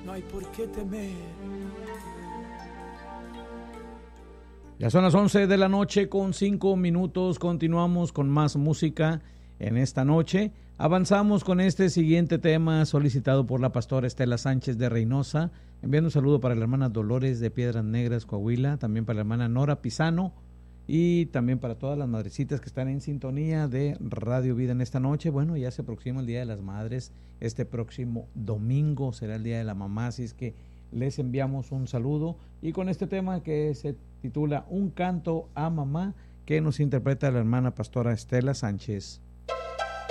no hay por qué temer. Ya son las 11 de la noche con 5 minutos. Continuamos con más música en esta noche. Avanzamos con este siguiente tema solicitado por la pastora Estela Sánchez de Reynosa. Enviando un saludo para la hermana Dolores de Piedras Negras, Coahuila. También para la hermana Nora Pisano. Y también para todas las madrecitas que están en sintonía de Radio Vida en esta noche. Bueno, ya se aproxima el Día de las Madres. Este próximo domingo será el Día de la Mamá. Así es que les enviamos un saludo. Y con este tema que se titula Un canto a mamá, que nos interpreta la hermana pastora Estela Sánchez.